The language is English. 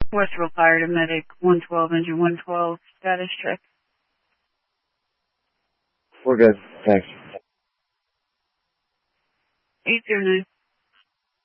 Westfield Fire to Medic 112, engine 112, status check. We're good. Thanks. 809.